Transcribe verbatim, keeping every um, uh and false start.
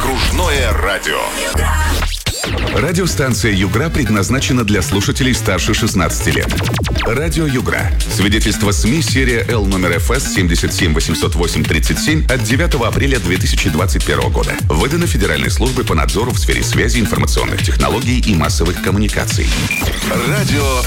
Окружное радио. Радиостанция «Югра» предназначена для слушателей старше шестнадцати лет. Радио «Югра». Свидетельство СМИ серия Л номер эф эс семь семь восемь ноль восемь тридцать семь от девятого апреля две тысячи двадцать первого года. Выдано Федеральной службой по надзору в сфере связи, информационных технологий и массовых коммуникаций. Радио